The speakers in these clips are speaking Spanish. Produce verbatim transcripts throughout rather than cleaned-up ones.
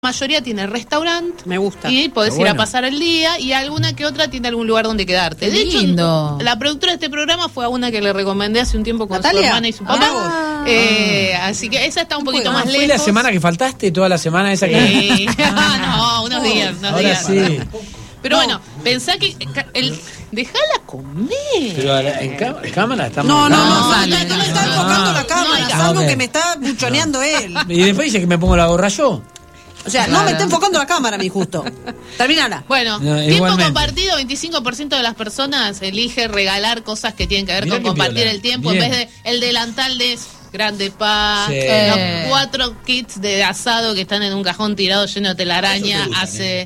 La mayoría tiene restaurante. Me gusta. Y podés Está ir bueno. a pasar el día. Y alguna que otra tiene algún lugar donde quedarte. Qué de lindo. hecho, la productora de este programa fue a una que le recomendé hace un tiempo con ¿Natalia? su hermana y su papá. Ah. Eh, así que esa está un poquito puedo. más ¿Fue lejos. la semana que faltaste? ¿Toda la semana esa que...? Sí. No, unos días, unos Ahora días. sí. Pero bueno, pensá que el, dejala comer. Pero a la- en, cá- en cámara estamos... No, no, no, No, no, sale, no, no no, está no, enfocando no. la cámara, No, es no, algo ok. que me está buchoneando él. Y después dice que me pongo la gorra yo. O sea, no Claro. me está enfocando la cámara a mí justo. Terminala. Bueno, No, tiempo igualmente. compartido, veinticinco por ciento de las personas elige regalar cosas que tienen que ver Mirá con qué compartir piola. el tiempo Bien. en vez de el delantal de Grande Paz, Sí. los Eh. cuatro kits de asado que están en un cajón tirado lleno de telaraña hace...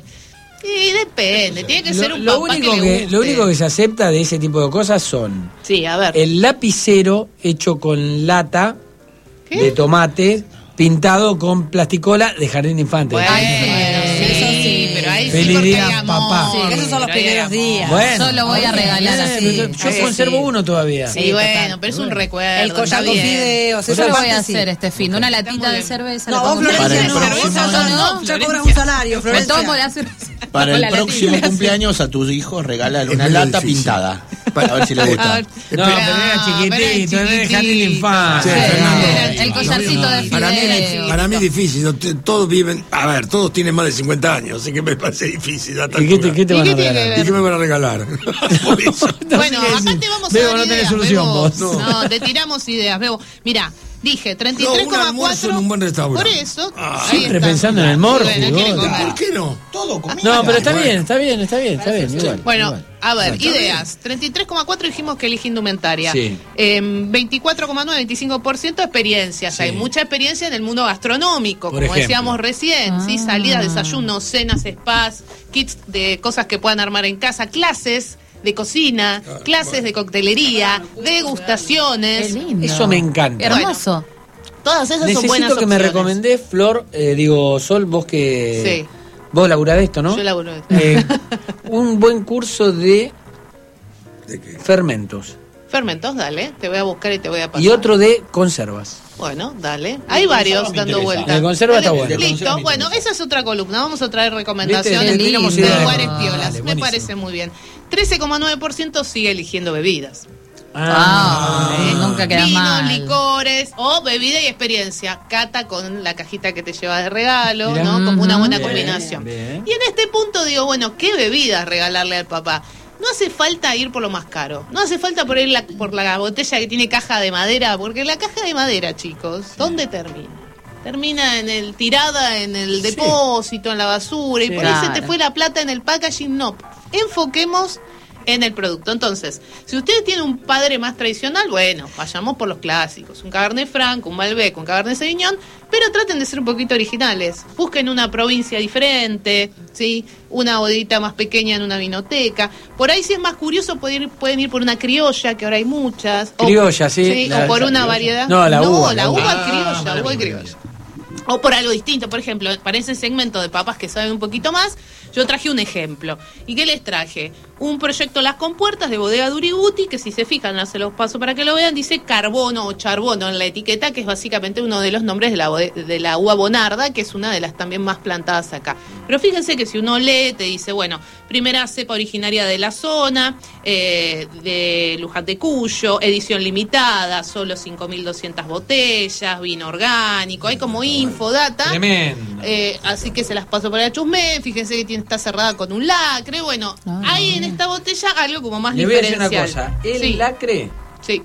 Y depende, tiene que ser Lo, un lo papá único que, le que, guste. lo único que se acepta de ese tipo de cosas son Sí, a ver. el lapicero hecho con lata ¿Qué? de tomate pintado con plasticola de jardín de infantes. Bueno, Ay, sí, eso sí, pero ahí Feliz sí porque día, hay amor. papá. Sí, esos son los pero hay primeros amor. días. Bueno, Yo lo voy a ahora, regalar eh, así. Yo, yo Sí, conservo sí. uno todavía. Sí, Sí, bueno, total. pero es un Bueno. recuerdo. El collar está con bien. fideos, Yo esa lo voy a parte sí. hacer este fin. Una Está latita muy de bien. cerveza. No, le vos pongo un Florencia poquito. no, próximo vos ya, año. no, ya Florencia. cobras un salario, Me Florencia. tomo la cerveza. Para con el la próximo latita. cumpleaños a tus hijos regálale una Es muy lata difícil. pintada. Para ver si le A gusta. ver. No, pero era chiquitito, era de jardín de infantes. Sí, Fernando. El, el collarcito de Para mí, fideo. para mí es difícil. no te- Todos viven. A ver, todos tienen más de cincuenta años, así que me parece difícil. A esta ¿Y qué te, altura. qué te ¿Y van qué a tiene que regalar? ver? ¿Y qué me van a regalar? Por eso. Bueno, sé qué acá decir. te vamos a Bebo, dar no tenés ideas, solución Bebo. vos. No, te tiramos ideas, Bebo. Mira, dije treinta y No, tres un coma almuerzo cuatro. en un buen restaurante. Por eso. Ah. ahí Siempre está. pensando en el morbo, Sí, bueno, quiere vos. comer. ¿Por qué no? Todo comida. No, pero está Bueno. bien, está bien, está bien, está bien. Igual, Bueno, igual. a ver, Está ideas. treinta y tres coma cuatro dijimos que elige indumentaria. Sí. Eh, veinticuatro coma nueve, veinticinco por ciento experiencias. Sí. Hay mucha experiencia en el mundo gastronómico, Por como ejemplo. decíamos recién. ¿Sí? Ah. Salidas, desayunos, cenas, spas, kits de cosas que puedan armar en casa, clases de cocina, clases de coctelería, Qué degustaciones. lindo. Eso me encanta. Hermoso. Todas esas son buenas Necesito que me opciones. recomendés, Flor, eh, digo, Sol, vos que... Sí. Vos laburás de esto, ¿no? Yo laburo de esto. Eh, un buen curso de ¿De qué? fermentos. Fermentos, dale. Te voy a buscar y te voy a pasar. Y otro de conservas. Bueno, dale. Hay varios me dando interesa. vueltas. El conserva Dale, está bueno. El Listo. conserva me Bueno, interesa. esa es otra columna. Vamos a traer recomendaciones ¿Viste? de Tiramos lindo. ideas. lugares Ah, piolas. dale, Me buenísimo. parece muy bien. trece coma nueve por ciento sigue eligiendo bebidas. Ah, ¿Eh? nunca queda Vinos, mal. licores o bebida y experiencia. Cata con la cajita que te lleva de regalo, Mirá. ¿no? Como una buena Bien, combinación. bien. Y en este punto digo, bueno, ¿qué bebidas regalarle al papá? No hace falta ir por lo más caro. No hace falta por ir la, por la botella que tiene caja de madera, porque la caja de madera, chicos, ¿dónde termina? Termina en el tirada, en el Sí. depósito, en la basura, y Sí. por ahí se te Claro. fue la plata en el packaging. No, enfoquemos en el producto. Entonces, si usted tiene un padre más tradicional, bueno, vayamos por los clásicos, un Cabernet Franc, un Malbec, un Cabernet Sauvignon, pero traten de ser un poquito originales. Busquen una provincia diferente, ¿sí? Una bodita más pequeña en una vinoteca. Por ahí, si es más curioso, pueden ir, pueden ir por una criolla, que ahora hay muchas. O- Criolla, sí. La- o por esa una criolla. variedad. No, la uva, la la uva uva. criolla, Ah, uva criolla. O por algo distinto, por ejemplo, para ese segmento de papas que saben un poquito más, yo traje un ejemplo. ¿Y qué les traje? Un proyecto Las Compuertas de Bodega Duriguti, que si se fijan, se los paso para que lo vean, dice carbono o charbono en la etiqueta, que es básicamente uno de los nombres de la, bode- de la uva bonarda, que es una de las también más plantadas acá. Pero fíjense que si uno lee, te dice, bueno, primera cepa originaria de la zona, eh, de Luján de Cuyo, edición limitada, solo cinco mil doscientas botellas, vino orgánico, hay como info, data. Tremendo. Eh, así que se las paso para la chusmé. Fíjense que tiene, está cerrada con un lacre. Bueno, Ah, hay en esta botella algo como más Le voy a decir una diferencial. cosa. El sí, lacre sí,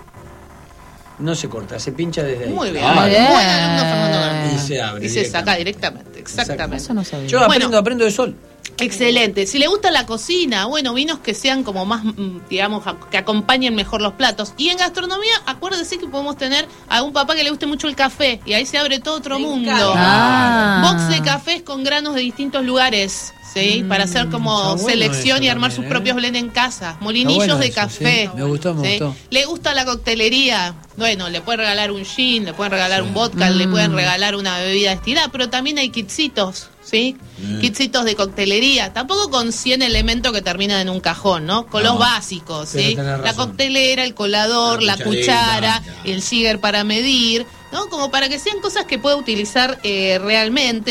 no se corta, se pincha desde ahí. muy bien. Ah, Muy bien. Buen alumno Fernando García. Y se abre Y se directamente. saca directamente, exactamente. Eso no sabía. Yo Bueno. aprendo, aprendo de Sol. Excelente. Si le gusta la cocina, bueno, vinos que sean como más, mm, digamos, a- que acompañen mejor los platos. Y en gastronomía, acuérdese que podemos tener a un papá que le guste mucho el café. Y ahí se abre todo otro Me mundo. encanta. Ah. Box de cafés con granos de distintos lugares, ¿sí? Mm, Para hacer como está bueno selección eso y armar también, sus ¿eh? propios blend en casa. Molinillos bueno de eso, café. sí. Me gustó, me ¿sí? gustó. ¿Le gusta la coctelería? Bueno, le pueden regalar un gin, le pueden regalar un vodka, le Mm. pueden regalar una bebida destilada, pero también hay kitsitos, ¿sí? Kitsitos de coctelería. Tampoco con cien elementos que terminan en un cajón, ¿no? Con No. los básicos, Pero ¿sí? tenés La razón. coctelera, el colador, La la, cucharita, cuchara, ya. el jigger para medir, ¿no? Como para que sean cosas que pueda utilizar eh, realmente.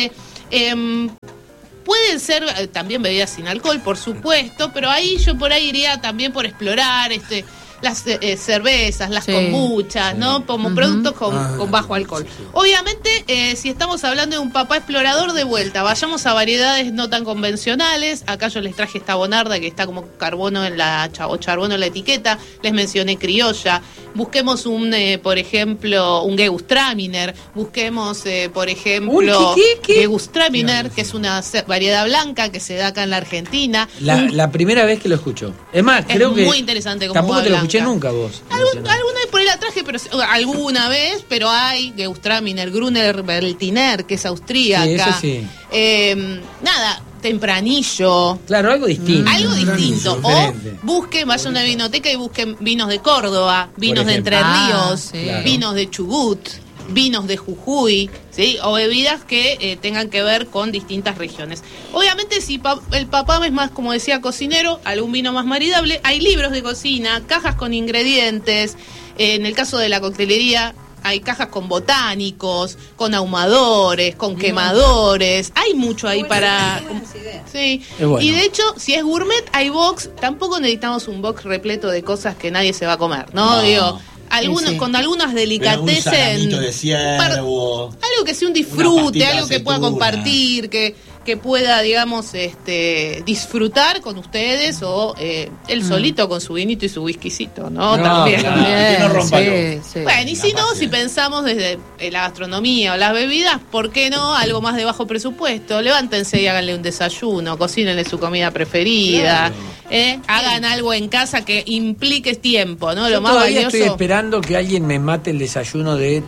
Eh, Pueden ser eh, también bebidas sin alcohol, por supuesto, pero ahí yo por ahí iría también por explorar este las eh, cervezas, las Sí. kombuchas, ¿no? Como Ujú. productos con, Ah, con bajo alcohol. Obviamente, eh, si estamos hablando de un papá explorador, de vuelta, vayamos a variedades no tan convencionales. Acá yo les traje esta bonarda que está como carbono en la cha- o charbono en la etiqueta. Les mencioné criolla. Busquemos un, eh, por ejemplo, un Gewürztraminer. Busquemos, eh, por ejemplo, ¿Un qué, qué, qué? Gewürztraminer, que es una ce- variedad blanca que se da acá en la Argentina. La, Un- la primera vez que lo escucho. Es más, Es creo que. muy interesante como Tampoco uva te lo blanca. escuché nunca vos. Algún- mencionar. alguna vez por ahí la traje, pero alguna vez, pero hay Gewürztraminer, Gruner Veltliner, que es austríaca. Sí, ese sí. Eh, nada, tempranillo. Claro, algo distinto. Algo Tempranillo, distinto. O diferente. busquen, vayan a una vinoteca y busquen vinos de Córdoba, vinos de ejemplo. Entre Ah, Ríos, sí. Claro. vinos de Chubut, vinos de Jujuy, ¿sí? O bebidas que eh, tengan que ver con distintas regiones. Obviamente, si pa- el papá es más, como decía, cocinero, algún vino más maridable, hay libros de cocina, cajas con ingredientes. Eh, en el caso de la coctelería, hay cajas con botánicos, con ahumadores, con quemadores. Hay mucho ahí para... Sí. Es bueno. Y de hecho, si es gourmet, hay box. Tampoco necesitamos un box repleto de cosas que nadie se va a comer, ¿no? No. Digo, algunos, Sí, sí. con algunas Pero un delicatessen. salamito de ciervo. Algo que sea un Una disfrute, pastita de algo que pueda aceituna. compartir, que, que pueda, digamos, este disfrutar con ustedes o eh, él solito con su vinito y su whiskycito, ¿no? No, También. claro. Que no rompa sí, el sí. Bueno, y si La no, si paciencia. pensamos desde eh, la gastronomía o las bebidas, ¿por qué no algo más de bajo presupuesto? Levántense y háganle un desayuno, cocínenle su comida preferida, ¿eh? Hagan algo en casa que implique tiempo, ¿no? Yo Lo más todavía valioso. estoy esperando que alguien me mate el desayuno de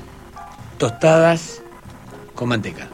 tostadas con manteca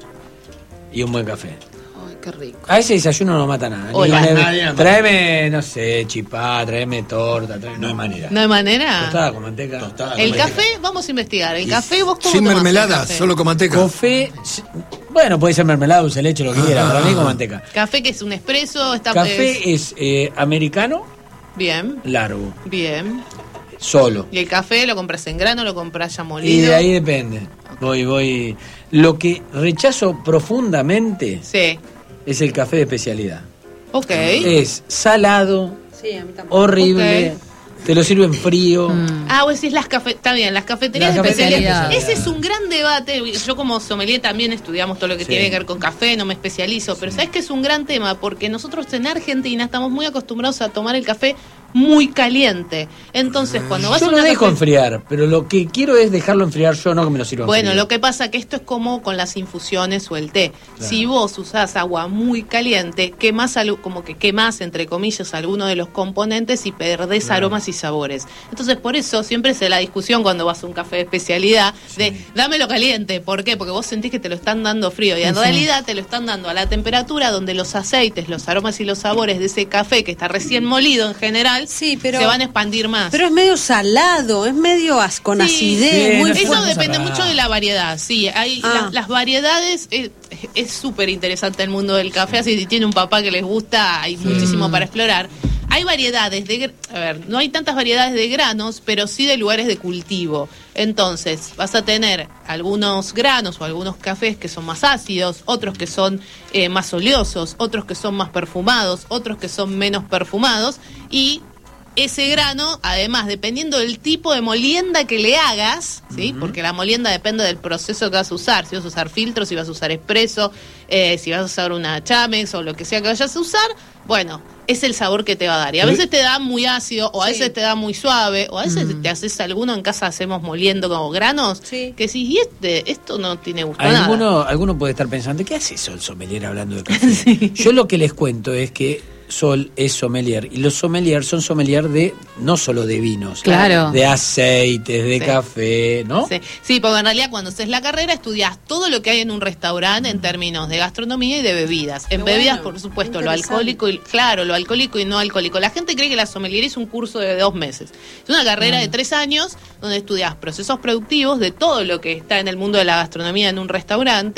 y un buen café. Ay, qué rico. A ese desayuno no mata nada. Ni Hola. una- Nadie la mata. tráeme, no sé, chipá, tráeme torta. Tráeme, No hay manera. ¿No hay manera? Tostada con manteca. Tostada. El Manteca. café, vamos a investigar. El café, vos cómo Sin tomás el mermelada, café? solo con manteca. Café, sí, bueno, puede ser mermelada, dulce de leche, lo que quiera, para mí con manteca. Café que es un espresso, está es- Café es eh, americano, bien, largo, bien. solo. Y el café lo compras en grano, lo compras ya Y molido. de ahí depende. Voy, voy. Lo que rechazo profundamente Sí. es el café de especialidad. Ok. Es salado, Sí, a mí tampoco. horrible, te lo sirven frío. Ah, vos decís las café, está bien, las cafeterías Las de especialidad. cafeterías Ese es un gran debate. Yo como sommelier también estudiamos todo lo que Sí. tiene que ver con café, no me especializo, pero sabes que es un gran tema porque nosotros en Argentina estamos muy acostumbrados a tomar el café muy caliente. Entonces, cuando vas Yo a lo una dejo cafe- enfriar, pero lo que quiero es dejarlo enfriar yo, no que me lo sirvan Bueno, frío. lo que pasa que esto es como con las infusiones o el té. Si vos usás agua muy caliente, quemás algo, como que quemás, entre comillas, alguno de los componentes y perdés aromas y sabores. Entonces, por eso siempre es la discusión cuando vas a un café de especialidad de dámelo caliente. ¿Por qué? Porque vos sentís que te lo están dando frío y en realidad te lo están dando a la temperatura donde los aceites, los aromas y los sabores de ese café que está recién molido en general Sí, pero- se van a expandir más. Pero es medio salado, es medio as- con Sí, acidez. sí, muy no es Eso fuerte. fuerte. depende cerrada. mucho de la variedad, sí. Hay Ah. las, las variedades, eh, es súper interesante el mundo del café, así que si tiene un papá que les gusta, hay muchísimo para explorar. Hay variedades de, gr- a ver, no hay tantas variedades de granos, pero sí de lugares de cultivo. Entonces, vas a tener algunos granos o algunos cafés que son más ácidos, otros que son eh, más oleosos, otros que son más perfumados, otros que son menos perfumados y ese grano, además, dependiendo del tipo de molienda que le hagas, ¿sí? Porque la molienda depende del proceso que vas a usar. Si vas a usar filtros, si vas a usar expreso, eh, si vas a usar una Chamex o lo que sea que vayas a usar, bueno, es el sabor que te va a dar. Y a veces te da muy ácido, o a Sí. veces te da muy suave, o a veces te haces alguno en casa, hacemos moliendo como granos, Sí. que si y este, esto no tiene gusto a nada. Alguno, alguno puede estar pensando, ¿qué hace Sol sommelier hablando de café? Yo lo que les cuento es que Sol es sommelier y los sommeliers son sommelier de no solo de vinos, Claro. de aceites, de Sí. café, ¿no? Sí, sí, porque en realidad cuando haces la carrera estudias todo lo que hay en un restaurante en términos de gastronomía y de bebidas. En Qué bebidas, bueno, por supuesto, lo interesante. alcohólico y claro, lo alcohólico y no alcohólico. La gente cree que la sommelier es un curso de dos meses. Es una carrera de tres años donde estudias procesos productivos de todo lo que está en el mundo de la gastronomía en un restaurante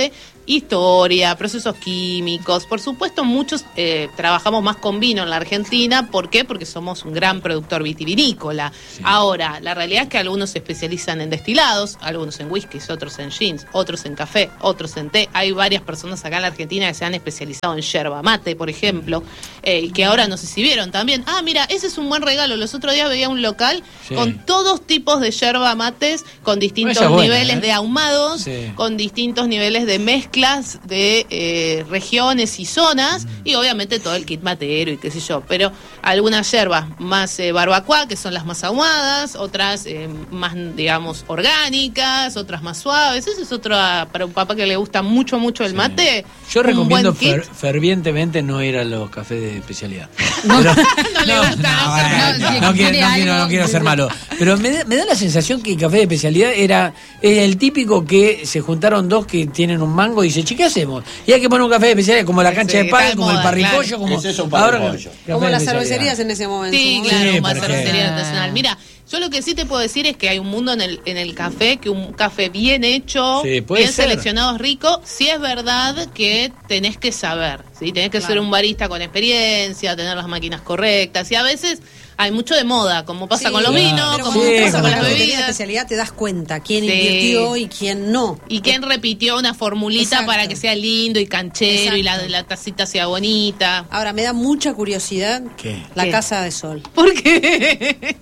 historia, procesos químicos. Por supuesto, muchos eh, trabajamos más con vino en la Argentina. ¿Por qué? Porque somos un gran productor vitivinícola. Sí. Ahora, la realidad es que algunos se especializan en destilados, algunos en whiskies, otros en gins, otros en café, otros en té. Hay varias personas acá en la Argentina que se han especializado en yerba mate, por ejemplo, eh, y que ahora no sé si vieron también. Ah, mira, ese es un buen regalo. Los otros días veía un local sí. con todos tipos de yerba mates, con distintos buena, niveles ¿eh? de ahumados, sí. con distintos niveles de mezclas de eh, regiones y zonas, mm. y obviamente todo el kit matero y qué sé yo, pero algunas yerbas más eh, barbacoa, que son las más ahumadas, otras eh, más, digamos, orgánicas, otras más suaves. Eso es otro, para un papá que le gusta mucho, mucho el sí. mate. Yo recomiendo fer, fervientemente no ir a los cafés de especialidad. No, pero, no, no le gusta. No, no, no, no, quiero, no, quiero, no quiero ser malo, pero me da, me da la sensación que el café de especialidad era es el típico que se juntaron dos que tienen un mango y dice, che, ¿qué hacemos? Y hay que poner un café de especialidad como la cancha sí, de pádel, como moda, el parripollo, claro. como, es un ahora, como las cervecerías en ese momento. Sí, claro, sí, como la cervecería artesanal. Mira, yo lo que sí te puedo decir es que hay un mundo en el en el café, que un café bien hecho, sí, bien ser. seleccionado, rico. Sí es verdad que tenés que saber, ¿sí? Tenés que claro. ser un barista con experiencia, tener las máquinas correctas, y a veces hay mucho de moda, como pasa sí, con los vinos, pero como sí, pasa con las bebidas. De especialidad te das cuenta quién sí. invirtió y quién no. Y quién repitió una formulita Exacto. para que sea lindo y canchero Exacto. y la, la tacita sea bonita. Ahora, me da mucha curiosidad ¿Qué? la ¿Qué? Casa de Sol. ¿Por qué?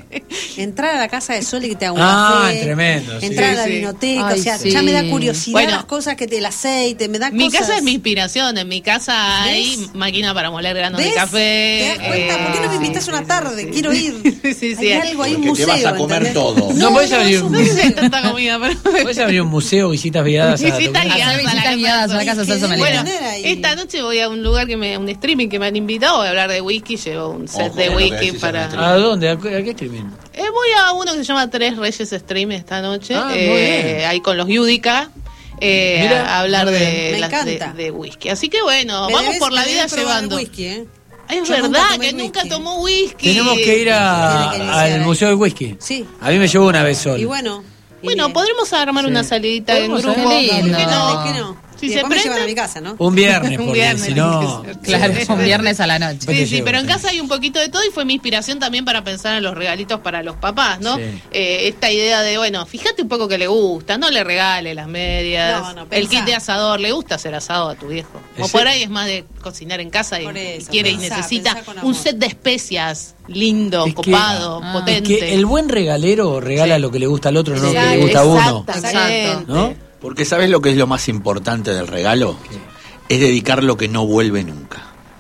Entrar a la Casa de Sol y que te haga un ah, café. Tremendo. Entrar sí, a la sí. vinoteca, Ay, o sea, sí. ya me da curiosidad bueno, las cosas que te, el aceite, me da mi cosas. casa es mi inspiración, en mi casa hay ¿Ves? máquina para moler granos ¿Ves? de café. ¿Te das cuenta? Eh, ¿Por qué no me sí, invitas sí, una sí, tarde? sí. Quiero ir. sí, sí, Hay algo, hay un Porque museo. te vas a comer ¿entendés? todo. No podés abrir un No sé si hay tanta comida, pero Puedes abrir un museo, visitas guiadas a visitas tu- guiadas, Hacer visitas guiadas a la casa de Celso Bueno, Melera. Bueno, ahí. esta noche voy a un lugar que me, un streaming que me han invitado, voy a hablar de whisky, llevo un set Ojo, de lo que whisky decís para. en el ¿A dónde? ¿A qué, a qué streaming? Eh, voy a uno que se llama Tres Reyes Stream esta noche, Ah, muy eh, bien. ahí con los Yudica. Eh, Mira, a hablar muy de, bien. Me las- de, encanta. de whisky. Así que bueno, Me vamos debes- por la me vida debes probar el llevando. whisky, ¿eh? Es Yo nunca verdad tomé que nunca whisky. tomó whisky. Tenemos que ir a, Tiene que iniciar al ahí. Museo del Whisky. Sí. A mí me llevó una vez solo. Y bueno. y Bueno, bien. podremos armar Sí. una salidita en Podemos grupo. hacer- Qué ¿Por qué lindo. no? ¿Por qué no? Si Y se después me prende- llevan a mi casa, ¿no? Un viernes, Un porque viernes, si no... tiene que ser. Claro, es un viernes a la noche. Pues Sí, te sí, llevo, pero en sí. casa hay un poquito de todo y fue mi inspiración también para pensar en los regalitos para los papás, ¿no? Sí. Eh, esta idea de, bueno, fíjate un poco que le gusta, no le regale las medias, No, no, el pensá. kit de asador, le gusta hacer asado a tu viejo. O Ese- por ahí es más de cocinar en casa y, Por y eso, quiere y pensá, necesita pensá con un amor. set de especias lindo, Es que- copado, Ah. potente. Es que el buen regalero regala Sí. lo que le gusta al otro, no lo que Exacto, le gusta a uno. exactamente. ¿No? Porque ¿sabes lo que es lo más importante del regalo? Es dedicar lo que no vuelve nunca.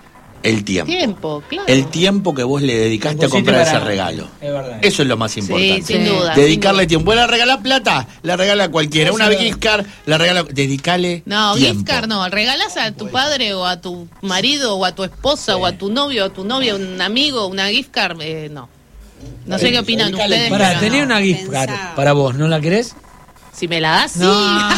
El tiempo. Tiempo, claro. El tiempo que vos le dedicaste a Tiempo, sí, comprar para- ese regalo. Es verdad. Eso es lo más importante. sin duda, Dedicarle sin duda. tiempo. ¿Vos la regalás plata? La regala a cualquiera. Una Eso es gift card, la regala. Dedicale No, tiempo. gift card no, regalas a tu padre o a tu marido o a tu esposa o a tu novio o a tu novia, un amigo, una gift card, eh, no. No sé qué opinan Dedicale ustedes. Pará, pero tenés no. una gift card Pensá. para vos, ¿no la querés? Si me la das, sí.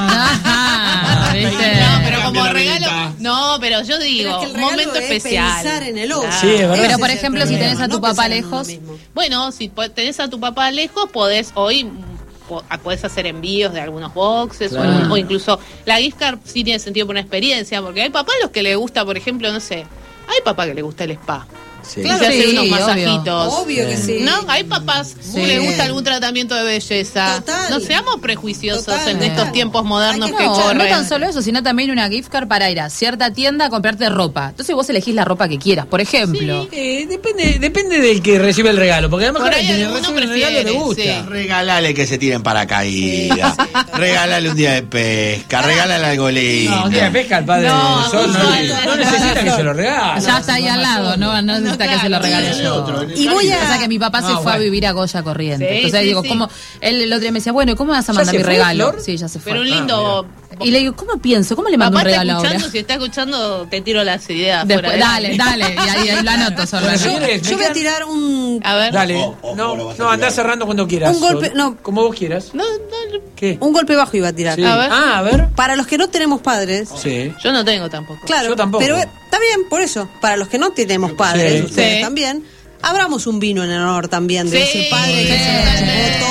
Ah, ¿viste? No, pero como Cambia la regalo. mitad. No, pero yo Pero digo, es que el un regalo momento es especial. pensar en el otro. Claro. Sí, es verdad. Pero, Ese por es el ejemplo, si problema, tenés a tu no papá pensar en uno lejos, mismo. Bueno, si po- tenés a tu papá lejos, podés hoy mm, po- a- podés hacer envíos de algunos boxes o, Claro. o incluso la gift card sí tiene sentido por una experiencia, porque hay papás los que le gusta, por ejemplo, no sé, hay papá que le gusta el spa. Sí. Claro, Sí, hacer unos obvio. masajitos. Obvio que sí. ¿No? Hay papás Sí. que les gusta algún tratamiento de belleza. Total. No seamos prejuiciosos Total. en estos tiempos modernos Hay que, que- No, corren. no tan solo eso, sino también una gift card para ir a cierta tienda a comprarte ropa. Entonces vos elegís la ropa que quieras, por ejemplo. Eh, depende, depende del que recibe el regalo, porque además Por al ahí que le alguno recibe el regalo le prefiere, gusta. sí. Regalale que se tiren paracaídas. Sí, sí, total. Regálale un día de pesca. Regálale algo lindo. No, un día de pesca al padre No, del sol no, no, le- no, no no, necesita no, que no. se lo regale. Ya está ahí al lado, no, no necesita que se lo regale El yo. otro, en el Y voy a- O sea que mi papá se Ah, fue a bueno. vivir a Goya Corriente. Sí, Entonces sí, digo, sí. ¿cómo? Él el otro día me decía, bueno, ¿cómo vas a ¿Ya mandar se mi fue, regalo? Flor? Sí, ya se fue. Pero un Ah, lindo. Y le digo, ¿cómo pienso? ¿Cómo le mando Papá un está regalo ahora? escuchando, si está escuchando, te tiro las ideas. Después, fuera dale, de- dale, y ahí, ahí lo anoto solo. Bueno, Yo- señores, Yo voy a tirar un, A ver. Dale, O- o- no, o lo vas a no, andá tirar. cerrando cuando quieras. Un golpe- Sol. no. Como vos quieras. No, no, ¿Qué? un golpe bajo iba a tirar. Sí. A ver. Ah, a ver. Para los que no tenemos padres, Sí. yo no tengo tampoco. claro, Yo tampoco. pero eh, está bien, por eso, para los que no tenemos padres, Sí. ustedes Sí. también, abramos un vino en honor también de Sí, ese padre que sí, se lo totalmente. llevó todo y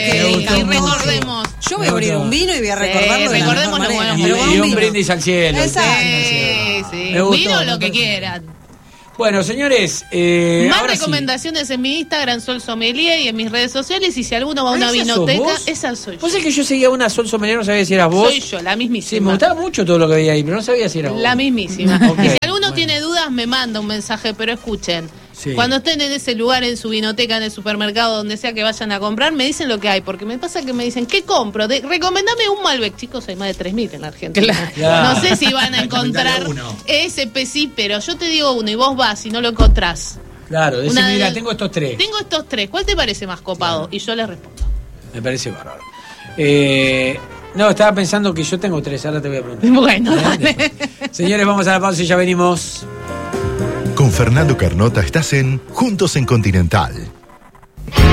Sí, gusta y mucho. recordemos. Yo voy a abrir un vino y voy a Sí, recordarlo de la recordemos mejor los manera, buenos pero Y, con y un vino. brindis al cielo. Exacto. Sí, sí. Me gustó, Vino me lo que parece. quieran. Bueno, señores, eh, Más ahora sí. recomendaciones en mi Instagram, Sol Sommelier, y en mis redes sociales. Y si alguno va a Ah, una ¿esa vinoteca, sos vos? esa soy yo. Vos sabés que yo seguía una Sol Sommelier, no sabía si eras vos. Soy yo, la Sí, me mismísima. gustaba mucho todo lo que veía ahí, pero no sabía si era vos. La mismísima. Ok, Y si alguno bueno. tiene dudas, me manda un mensaje, pero escuchen. Sí. Cuando estén en ese lugar, en su vinoteca, en el supermercado, donde sea que vayan a comprar, me dicen lo que hay. Porque me pasa que me dicen, ¿qué compro? De, recomendame un Malbec. Chicos, hay más de tres mil en la Argentina. Claro. No sé si van a encontrar ese P C, pero yo te digo uno y vos vas y no lo encontrás. Claro, decime, Una de- mira, tengo estos tres. Tengo estos tres. ¿Cuál te parece más copado? Y yo les respondo. Me parece bárbaro. Eh, no, estaba pensando que yo tengo tres, ahora te voy a preguntar. Bueno, dale. Señores, vamos a la pausa y ya venimos. Con Fernando Carnota estás en Juntos en Continental.